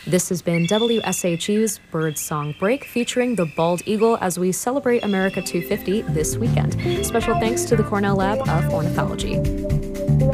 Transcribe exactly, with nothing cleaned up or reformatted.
This has been W S H U's Bird Song Break featuring the bald eagle as we celebrate America two fifty this weekend. Special thanks to the Cornell Lab of Ornithology.